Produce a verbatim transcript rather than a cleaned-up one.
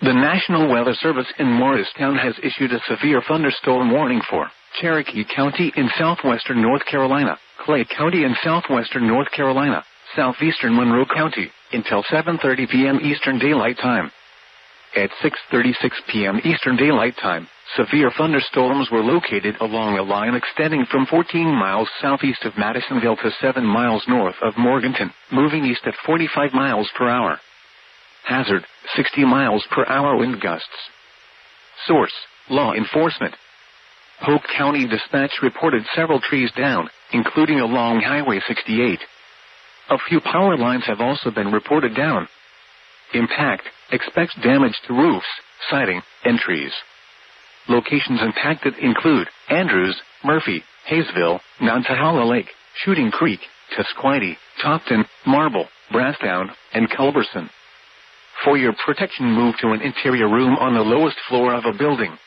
The National Weather Service in Morristown has issued a severe thunderstorm warning for Cherokee County in southwestern North Carolina, Clay County in southwestern North Carolina, southeastern Monroe County, until seven thirty p.m. Eastern Daylight Time. At six thirty-six p.m. Eastern Daylight Time, severe thunderstorms were located along a line extending from fourteen miles southeast of Madisonville to seven miles north of Morganton, moving east at forty-five miles per hour. Hazard, sixty miles per hour wind gusts. Source, law enforcement. Polk County Dispatch reported several trees down, including along Highway sixty-eight. A few power lines have also been reported down. Impact, expects damage to roofs, siding, and trees. Locations impacted include Andrews, Murphy, Hayesville, Nantahala Lake, Shooting Creek, Tusquity, Topton, Marble, Brasstown, and Culberson. For your protection, move to an interior room on the lowest floor of a building.